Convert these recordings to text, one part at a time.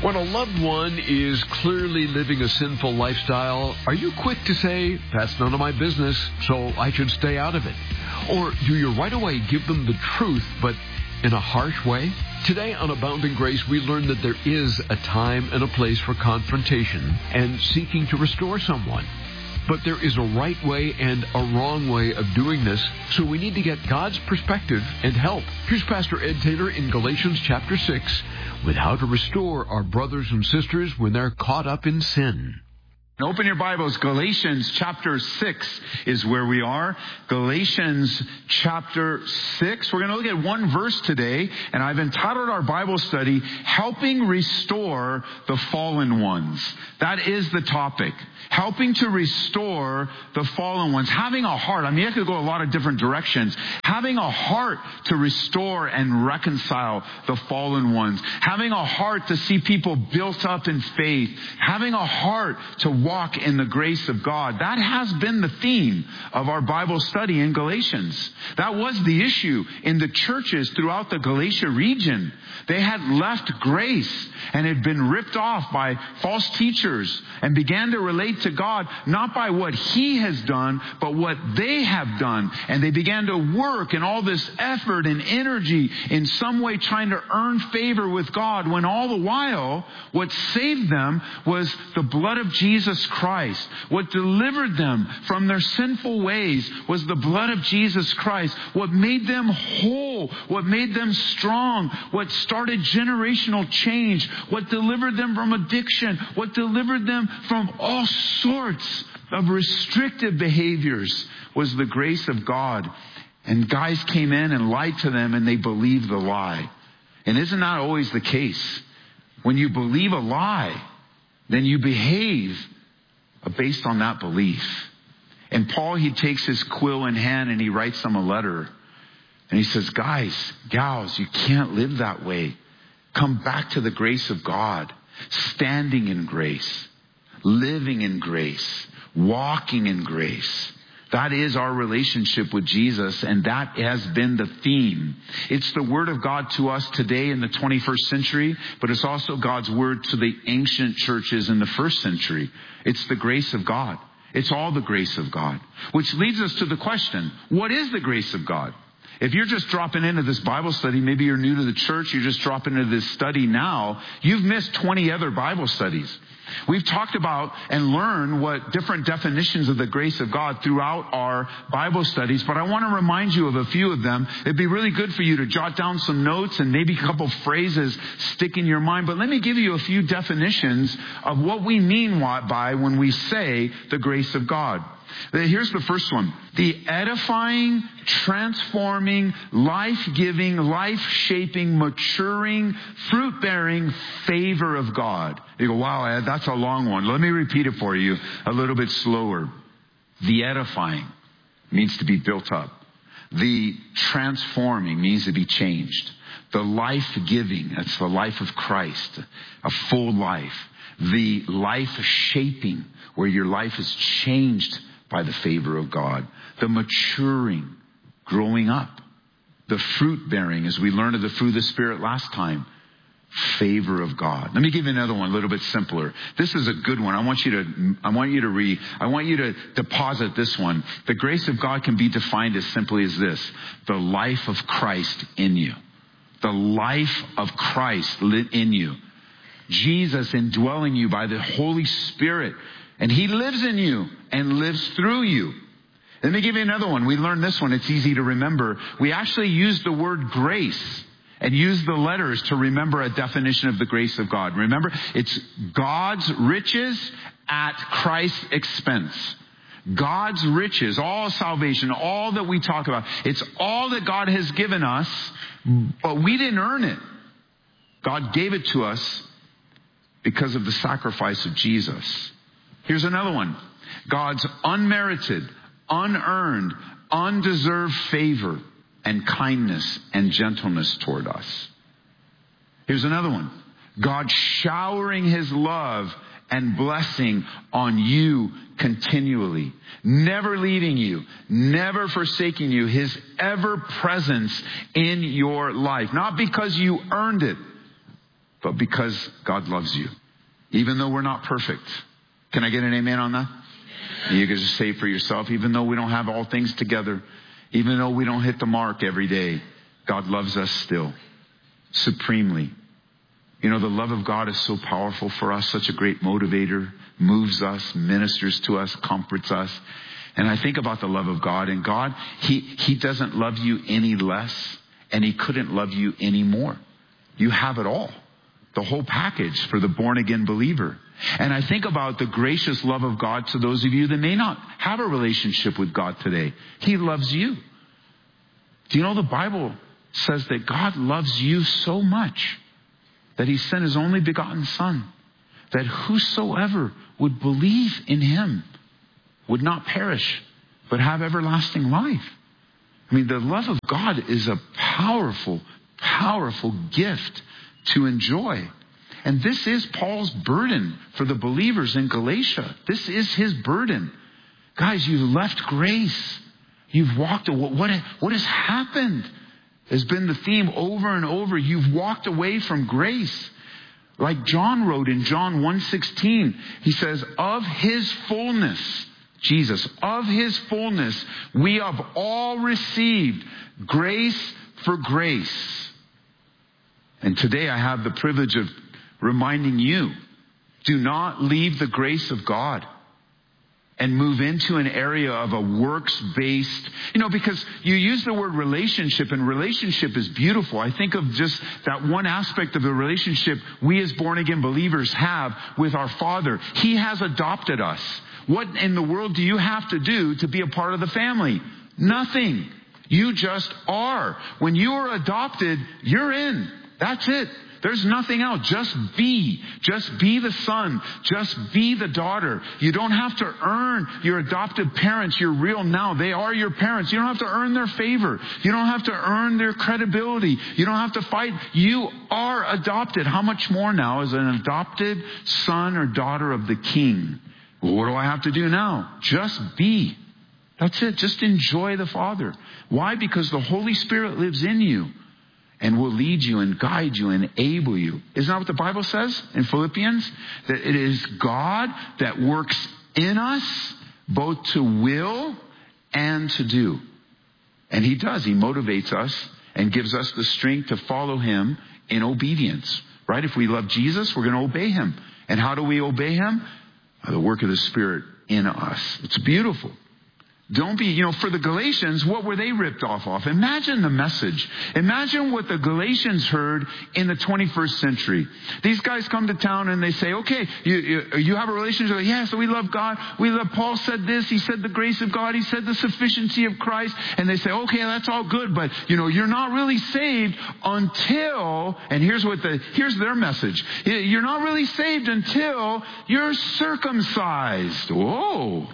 When a loved one is clearly living a sinful lifestyle, are you quick to say, "That's none of my business, so I should stay out of it"? Or do you right away give them the truth, but in a harsh way? Today on Abounding Grace, we learn that there is a time and a place for confrontation and seeking to restore someone. But there is a right way and a wrong way of doing this, so we need to get God's perspective and help. Here's Pastor Ed Taylor in Galatians chapter 6 with how to restore our brothers and sisters when they're caught up in sin. Open your Bibles. Galatians chapter 6 is where we are. Galatians chapter 6. We're going to look at one verse today, and I've entitled our Bible study, Helping Restore the Fallen Ones. That is the topic. Helping to restore the fallen ones. Having a heart. I mean, it could go a lot of different directions. Having a heart to restore and reconcile the fallen ones. Having a heart to see people built up in faith. Having a heart to walk in the grace of God. That has been the theme of our Bible study in Galatians. That was the issue in the churches throughout the Galatia region. They had left grace and had been ripped off by false teachers and began to relate to God not by what He has done, but what they have done. And they began to work in all this effort and energy in some way trying to earn favor with God, when all the while what saved them was the blood of Jesus Christ. What delivered them from their sinful ways was the blood of Jesus Christ. What made them whole, what made them strong, what started generational change, what delivered them from addiction, what delivered them from all sorts of restrictive behaviors was the grace of God. And guys came in and lied to them, and they believed the lie. And isn't that always the case? When you believe a lie, then you behave based on that belief. And Paul, he takes his quill in hand and he writes them a letter. And he says, guys, gals, you can't live that way. Come back to the grace of God. Standing in grace. Living in grace. Walking in grace. That is our relationship with Jesus, and that has been the theme. It's the Word of God to us today in the 21st century, but it's also God's Word to the ancient churches in the first century. It's the grace of God. It's all the grace of God. Which leads us to the question, what is the grace of God? If you're just dropping into this Bible study, maybe you're new to the church, you're just dropping into this study now, you've missed 20 other Bible studies. We've talked about and learned what different definitions of the grace of God throughout our Bible studies, but I want to remind you of a few of them. It'd be really good for you to jot down some notes and maybe a couple phrases stick in your mind, but let me give you a few definitions of what we mean by when we say the grace of God. Here's the first one. The edifying, transforming, life-giving, life-shaping, maturing, fruit-bearing favor of God. You go, wow, Ed, that's a long one. Let me repeat it for you a little bit slower. The edifying means to be built up. The transforming means to be changed. The life-giving, that's the life of Christ, a full life. The life-shaping, where your life is changed by the favor of God. The maturing, growing up. The fruit bearing, as we learned of the fruit of the Spirit last time. Favor of God. Let me give you another one, a little bit simpler. This is a good one. I want you to deposit this one. The grace of God can be defined as simply as this: the life of Christ in you. The life of Christ lit in you. Jesus indwelling you by the Holy Spirit. And He lives in you and lives through you. Let me give you another one. We learned this one. It's easy to remember. We actually use the word grace and use the letters to remember a definition of the grace of God. Remember, it's God's riches at Christ's expense. God's riches, all salvation, all that we talk about. It's all that God has given us, but we didn't earn it. God gave it to us because of the sacrifice of Jesus. Here's another one. God's unmerited, unearned, undeserved favor and kindness and gentleness toward us. Here's another one. God showering His love and blessing on you continually. Never leaving you. Never forsaking you. His ever presence in your life. Not because you earned it, but because God loves you. Even though we're not perfect. Can I get an amen on that? You can just say it for yourself. Even though we don't have all things together, even though we don't hit the mark every day, God loves us still, supremely. You know, the love of God is so powerful for us, such a great motivator, moves us, ministers to us, comforts us. And I think about the love of God, and God, He doesn't love you any less, and He couldn't love you any more. You have it all. The whole package for the born-again believer. And I think about the gracious love of God to those of you that may not have a relationship with God today. He loves you. Do you know the Bible says that God loves you so much that He sent His only begotten Son, that whosoever would believe in Him would not perish, but have everlasting life. I mean, the love of God is a powerful, powerful gift to enjoy. And this is Paul's burden for the believers in Galatia. This is his burden. Guys, you've left grace. You've walked away. What has happened has been the theme over and over. You've walked away from grace. Like John wrote in John 1:16, he says, of His fullness, Jesus, of His fullness, we have all received grace for grace. And today I have the privilege of reminding you, do not leave the grace of God and move into an area of a works-based, because you use the word relationship, and relationship is beautiful. I think of just that one aspect of the relationship we as born-again believers have with our Father. He has adopted us. What in the world do you have to do to be a part of the family? Nothing. You just are. When you are adopted, you're in. That's it. There's nothing else. Just be. Just be the son. Just be the daughter. You don't have to earn your adoptive parents your real now. They are your parents. You don't have to earn their favor. You don't have to earn their credibility. You don't have to fight. You are adopted. How much more now as an adopted son or daughter of the King? Well, what do I have to do now? Just be. That's it. Just enjoy the Father. Why? Because the Holy Spirit lives in you and will lead you and guide you and enable you. Isn't that what the Bible says in Philippians? That it is God that works in us both to will and to do. And He does. He motivates us and gives us the strength to follow Him in obedience. Right? If we love Jesus, we're going to obey Him. And how do we obey Him? By the work of the Spirit in us. It's beautiful. Don't be, for the Galatians, what were they ripped off of? Imagine the message. Imagine what the Galatians heard in the 21st century. These guys come to town and they say, okay, you have a relationship. Yeah, so we love God. We love, Paul said this. He said the grace of God. He said the sufficiency of Christ. And they say, okay, that's all good. But, you're not really saved until, and here's their message. You're not really saved until you're circumcised. Oh,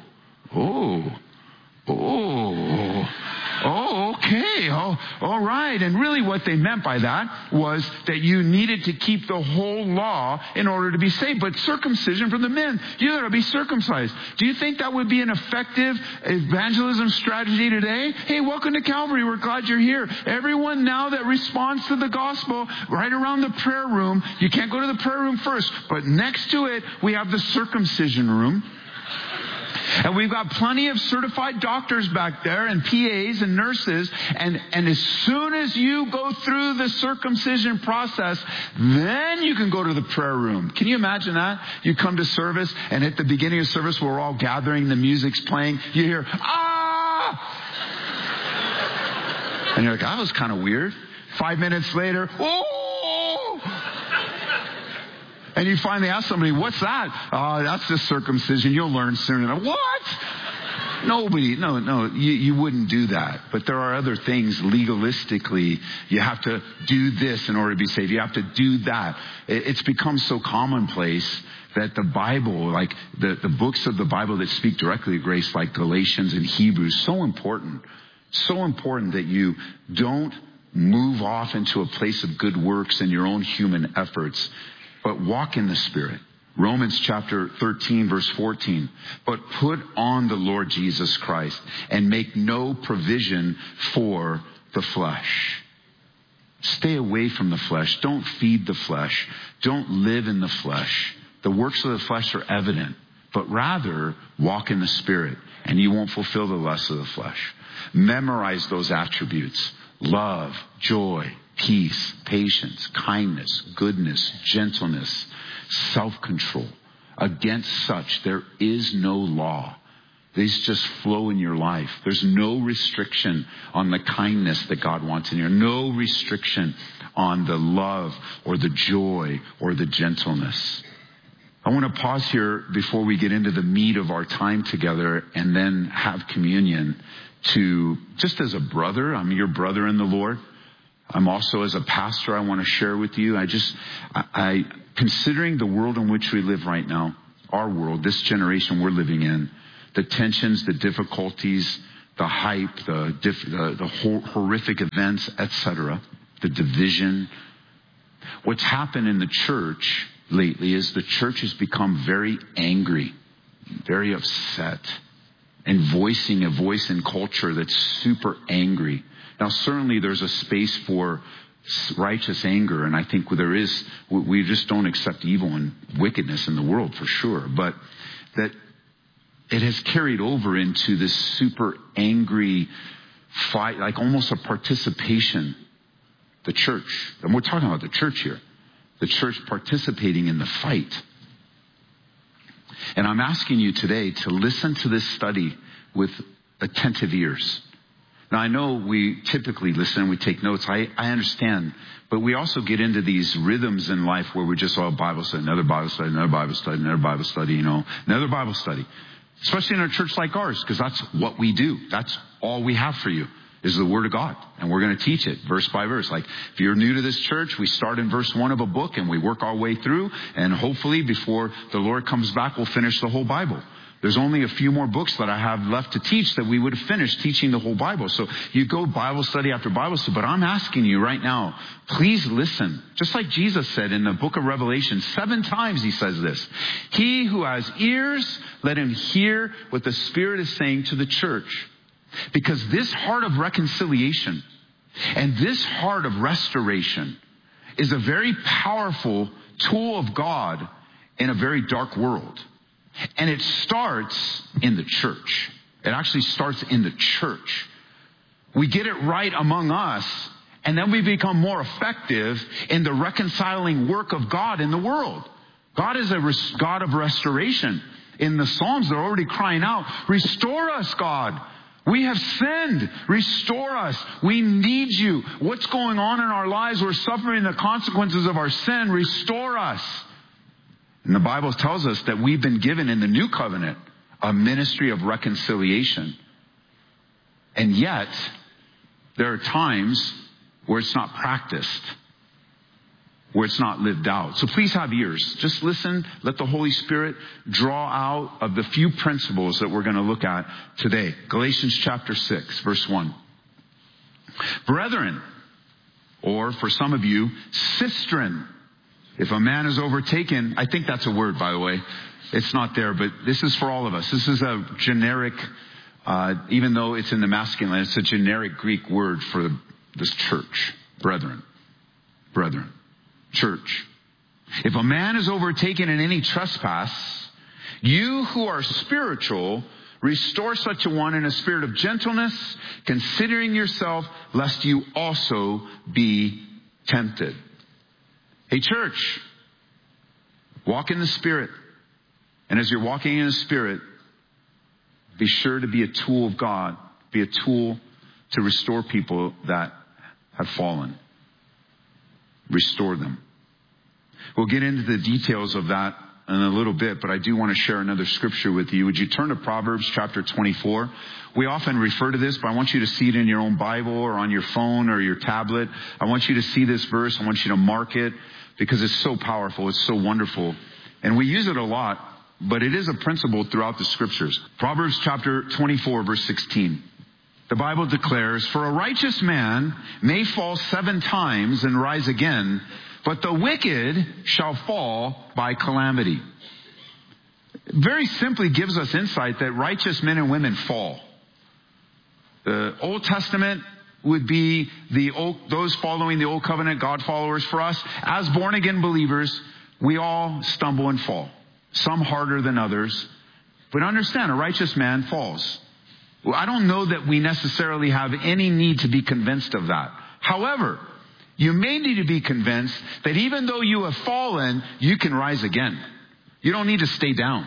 okay. All right. And really what they meant by that was that you needed to keep the whole law in order to be saved. But circumcision for the men, you got to be circumcised. Do you think that would be an effective evangelism strategy today? Hey, welcome to Calvary. We're glad you're here. Everyone now that responds to the gospel, right around the prayer room, you can't go to the prayer room first, but next to it, we have the circumcision room. And we've got plenty of certified doctors back there and PAs and nurses. And as soon as you go through the circumcision process, then you can go to the prayer room. Can you imagine that? You come to service, and at the beginning of service, we're all gathering, the music's playing. You hear, ah! And you're like, that was kind of weird. 5 minutes later, oh! And you finally ask somebody, what's that? Oh, that's just circumcision. You'll learn soon. What? Nobody, no, you wouldn't do that. But there are other things legalistically. You have to do this in order to be saved. You have to do that. It's become so commonplace that the Bible, like the books of the Bible that speak directly to grace, like Galatians and Hebrews, so important. So important that you don't move off into a place of good works and your own human efforts, but walk in the Spirit. Romans chapter 13, verse 14. But put on the Lord Jesus Christ and make no provision for the flesh. Stay away from the flesh. Don't feed the flesh. Don't live in the flesh. The works of the flesh are evident, but rather walk in the Spirit, and you won't fulfill the lusts of the flesh. Memorize those attributes: love, joy, peace, patience, kindness, goodness, gentleness, self-control. Against such there is no law. These just flow in your life. There's no restriction on the kindness that God wants in you. No restriction on the love or the joy or the gentleness. I want to pause here before we get into the meat of our time together and then have communion to, just as a brother, I'm your brother in the Lord. I'm also, as a pastor, I want to share with you. Considering the world in which we live right now, our world, this generation we're living in, the tensions, the difficulties, the hype, the horrific events, etc., the division. What's happened in the church lately is the church has become very angry, very upset, and voicing a voice in culture that's super angry. Now, certainly there's a space for righteous anger, and I think there is. We just don't accept evil and wickedness in the world for sure, but that it has carried over into this super angry fight, like almost a participation. The church, and we're talking about the church here, the church participating in the fight. And I'm asking you today to listen to this study with attentive ears. Now, I know we typically listen, we take notes. I understand. But we also get into these rhythms in life where we just, Bible study, another Bible study, another Bible study, another Bible study, another Bible study. Especially in a church like ours, because that's what we do. That's all we have for you is the Word of God. And we're going to teach it verse by verse. Like, if you're new to this church, we start in verse 1 of a book and we work our way through. And hopefully before the Lord comes back, we'll finish the whole Bible. There's only a few more books that I have left to teach that we would have finished teaching the whole Bible. So you go Bible study after Bible study. But I'm asking you right now, please listen. Just like Jesus said in the book of Revelation, 7 times he says this. He who has ears, let him hear what the Spirit is saying to the church. Because this heart of reconciliation and this heart of restoration is a very powerful tool of God in a very dark world. And it starts in the church. It actually starts in the church. We get it right among us, and then we become more effective in the reconciling work of God in the world. God is a God of restoration. In the Psalms, they're already crying out, restore us, God. We have sinned. Restore us. We need you. What's going on in our lives? We're suffering the consequences of our sin. Restore us. And the Bible tells us that we've been given in the new covenant a ministry of reconciliation. And yet, there are times where it's not practiced, where it's not lived out. So please have ears. Just listen. Let the Holy Spirit draw out of the few principles that we're going to look at today. Galatians chapter 6, verse 1. Brethren, or for some of you, sistren. If a man is overtaken, I think that's a word, by the way. It's not there, but this is for all of us. This is a generic, even though it's in the masculine, it's a generic Greek word for this church. Brethren. Brethren. Church. If a man is overtaken in any trespass, you who are spiritual, restore such a one in a spirit of gentleness, considering yourself, lest you also be tempted. Hey, church, walk in the Spirit. And as you're walking in the Spirit, be sure to be a tool of God. Be a tool to restore people that have fallen. Restore them. We'll get into the details of that in a little bit, but I do want to share another scripture with you. Would you turn to Proverbs chapter 24? We often refer to this, but I want you to see it in your own Bible or on your phone or your tablet. I want you to see this verse. I want you to mark it because it's so powerful. It's so wonderful. And we use it a lot, but it is a principle throughout the scriptures. Proverbs chapter 24, verse 16. The Bible declares, for a righteous man may fall 7 times and rise again, but the wicked shall fall by calamity. Very simply gives us insight that righteous men and women fall. The Old Testament would be those following the old covenant, God followers. For us, as born again believers, we all stumble and fall. Some harder than others. But understand, a righteous man falls. Well, I don't know that we necessarily have any need to be convinced of that. However, you may need to be convinced that even though you have fallen, you can rise again. You don't need to stay down.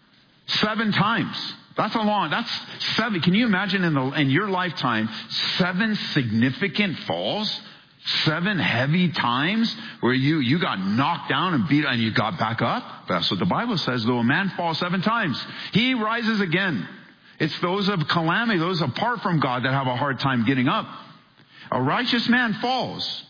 7 times. That's 7. Can you imagine in your lifetime, 7 significant falls? 7 heavy times where you got knocked down and beat and you got back up? That's what the Bible says. Though a man falls 7 times, he rises again. It's those of calamity, those apart from God, that have a hard time getting up. A righteous man falls.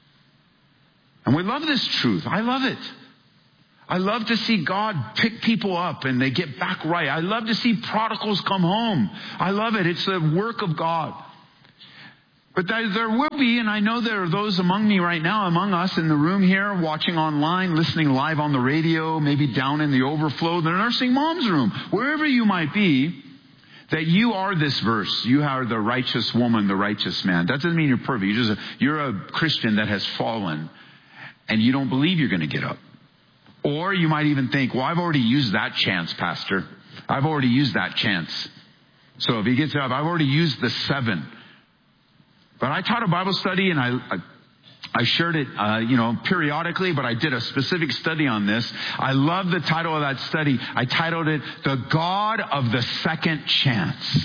And we love this truth. I love it. I love to see God pick people up and they get back right. I love to see prodigals come home. I love it. It's the work of God. But there will be, and I know there are those among me right now, among us in the room here, watching online, listening live on the radio, maybe down in the overflow, the nursing mom's room, wherever you might be, that you are this verse. You are the righteous woman, the righteous man. That doesn't mean you're perfect. You're a Christian that has fallen, and you don't believe you're going to get up. Or you might even think, well, I've already used that chance, Pastor. I've already used that chance. So if he gets up, I've already used the 7. But I taught a Bible study, and I shared it, periodically, but I did a specific study on this. I love the title of that study. I titled it, The God of the Second Chance.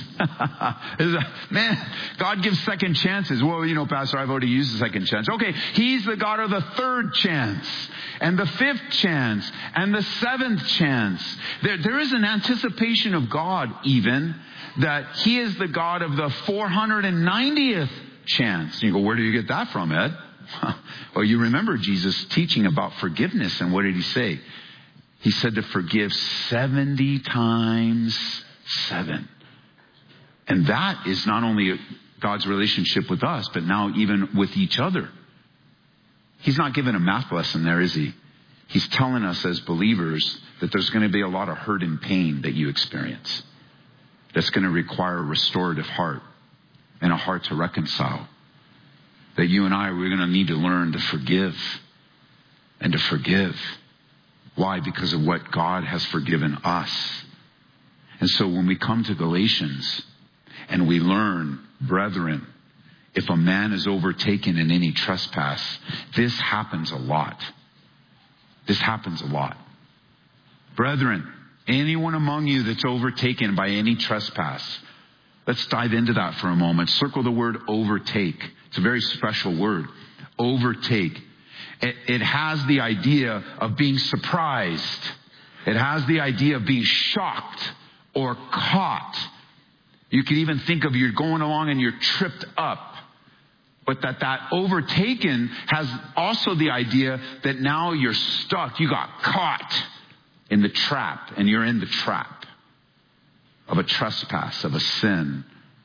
Man, God gives second chances. Well, Pastor, I've already used the second chance. Okay, He's the God of the third chance, and the 5th chance, and the 7th chance. There is an anticipation of God, even, that He is the God of the 490th chance. You go, where do you get that from, Ed? Well, you remember Jesus teaching about forgiveness, and what did He say? He said to forgive 70 times 7. And that is not only God's relationship with us, but now even with each other. He's not giving a math lesson there, is He? He's telling us as believers that there's going to be a lot of hurt and pain that you experience. That's going to require a restorative heart and a heart to reconcile. That you and we're going to need to learn to forgive and to forgive. Why? Because of what God has forgiven us. And so when we come to Galatians and we learn, brethren, if a man is overtaken in any trespass, this happens a lot. This happens a lot. Brethren, anyone among you that's overtaken by any trespass, let's dive into that for a moment. Circle the word overtake. It's a very special word. Overtake. It has the idea of being surprised. It has the idea of being shocked or caught. You can even think of you're going along and you're tripped up. But that overtaken has also the idea that now you're stuck. You got caught in the trap, and you're in the trap of a trespass, of a sin.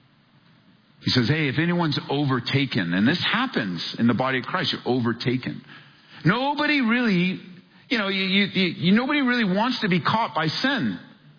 He says, hey, if anyone's overtaken, and this happens in the body of Christ, you're overtaken. Nobody really, nobody really wants to be caught by sin.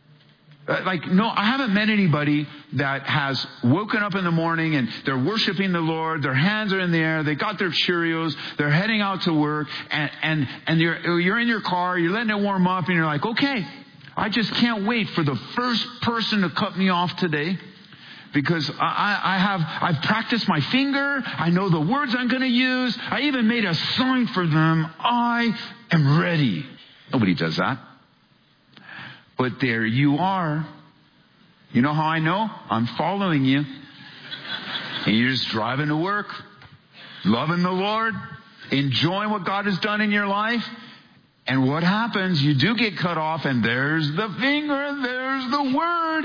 I haven't met anybody that has woken up in the morning and they're worshiping the Lord, their hands are in the air, they got their Cheerios, they're heading out to work, and you're in your car, you're letting it warm up, and you're like, okay, I just can't wait for the first person to cut me off today. Because I've practiced my finger. I know the words I'm going to use. I even made a sign for them. I am ready. Nobody does that. But there you are. You know how I know? I'm following you. And you're just driving to work, loving the Lord, enjoying what God has done in your life. And what happens? You do get cut off, and there's the finger, there's the word.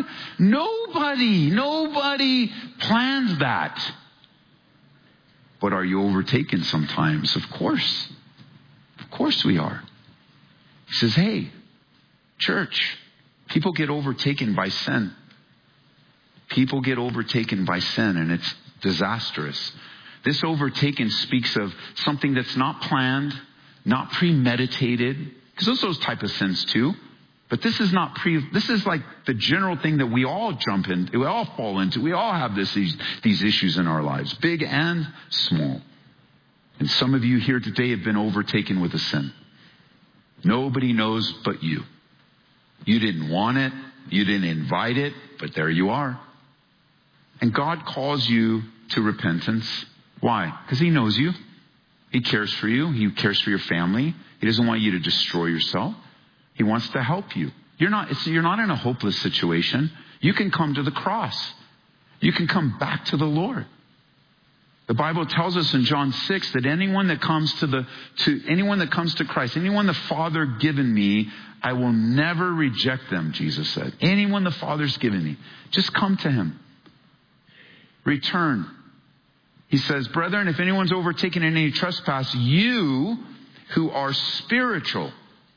Nobody plans that. But are you overtaken sometimes? Of course. Of course we are. He says, hey, church, people get overtaken by sin. People get overtaken by sin, and it's disastrous. This overtaken speaks of something that's not planned, not premeditated, because those type of sins too. But this is not this is like the general thing that we all jump into, we all fall into. We all have these issues in our lives, big and small. And some of you here today have been overtaken with a sin. Nobody knows but you. You didn't want it. You didn't invite it, but there you are. And God calls you to repentance. Why? Because He knows you. He cares for you. He cares for your family. He doesn't want you to destroy yourself. He wants to help you. You're not in a hopeless situation. You can come to the cross. You can come back to the Lord. The Bible tells us in John 6 that anyone that comes to Christ, anyone the Father given me, I will never reject them, Jesus said. Anyone the Father's given me, just come to Him. Return. He says, brethren, if anyone's overtaken in any trespass, you who are spiritual.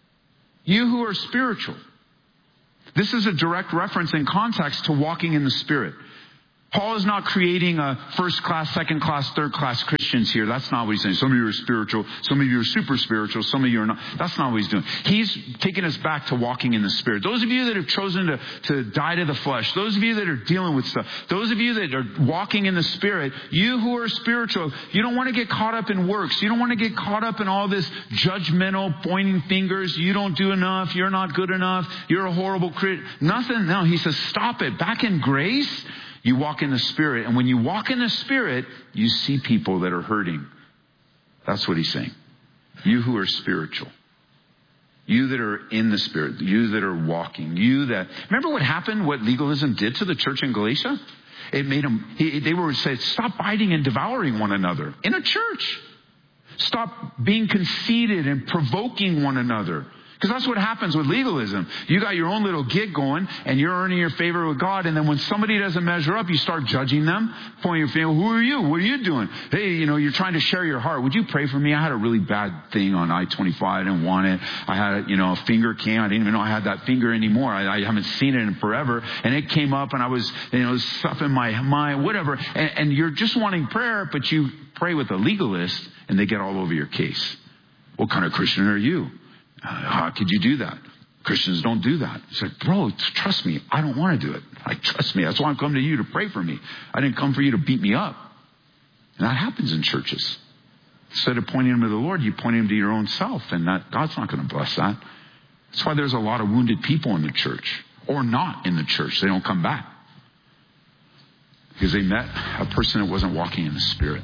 This is a direct reference in context to walking in the Spirit. Paul is not creating a first class, second class, third class Christians here. That's not what he's saying. Some of you are spiritual. Some of you are super spiritual. Some of you are not. That's not what he's doing. He's taking us back to walking in the Spirit. Those of you that have chosen to die to the flesh, those of you that are dealing with stuff, those of you that are walking in the Spirit, you who are spiritual, you don't want to get caught up in works. You don't want to get caught up in all this judgmental pointing fingers. You don't do enough. You're not good enough. You're a horrible Christian. Nothing. No, he says, stop it. Back in grace, you walk in the Spirit. And when you walk in the Spirit, you see people that are hurting. That's what he's saying. You who are spiritual. You that are in the Spirit. You that are walking. Remember what happened, what legalism did to the church in Galatia? It made them, they were saying, stop biting and devouring one another in a church. Stop being conceited and provoking one another. Because that's what happens with legalism. You got your own little gig going, and you're earning your favor with God, and then when somebody doesn't measure up, you start judging them, pointing your finger, who are you? What are you doing? Hey, you're trying to share your heart. Would you pray for me? I had a really bad thing on I-25. I didn't want it. I had, a finger came. I didn't even know I had that finger anymore. I haven't seen it in forever. And it came up, and I was, stuff in my mind, whatever. And you're just wanting prayer, but you pray with a legalist, and they get all over your case. What kind of Christian are you? How could you do that? Christians don't do that. It's like, bro, trust me. I don't want to do it. Trust me. That's why I'm coming to you to pray for me. I didn't come for you to beat me up. And that happens in churches. Instead of pointing them to the Lord, you point them to your own self. And God's not going to bless that. That's why there's a lot of wounded people in the church. Or not in the church. They don't come back. Because they met a person that wasn't walking in the Spirit.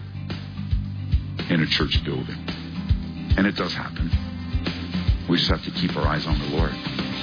In a church building. And it does happen. We just have to keep our eyes on the Lord.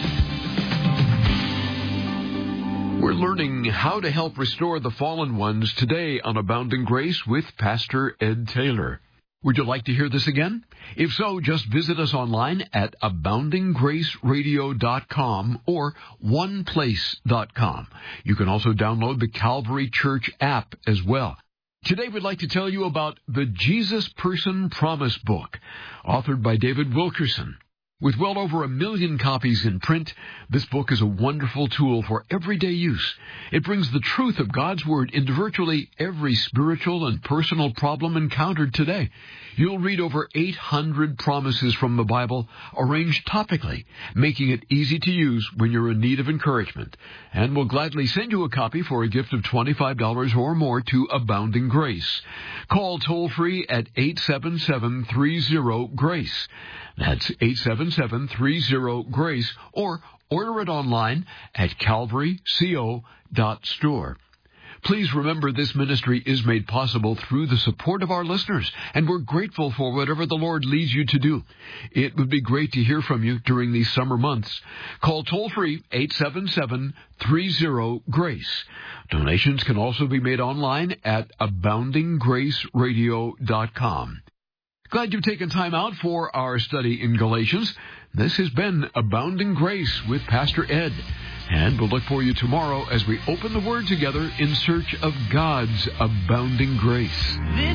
We're learning how to help restore the fallen ones today on Abounding Grace with Pastor Ed Taylor. Would you like to hear this again? If so, just visit us online at aboundinggraceradio.com or oneplace.com. You can also download the Calvary Church app as well. Today we'd like to tell you about the Jesus Person Promise Book, authored by David Wilkerson. With well over 1 million copies in print, this book is a wonderful tool for everyday use. It brings the truth of God's Word into virtually every spiritual and personal problem encountered today. You'll read over 800 promises from the Bible, arranged topically, making it easy to use when you're in need of encouragement. And we'll gladly send you a copy for a gift of $25 or more to Abounding Grace. Call toll-free at 877-30-GRACE. That's 877-30-GRACE, or order it online at calvaryco.store. Please remember this ministry is made possible through the support of our listeners, and we're grateful for whatever the Lord leads you to do. It would be great to hear from you during these summer months. Call toll-free 877-30-GRACE. Donations can also be made online at aboundinggraceradio.com. Glad you've taken time out for our study in Galatians. This has been Abounding Grace with Pastor Ed. And we'll look for you tomorrow as we open the Word together in search of God's abounding grace.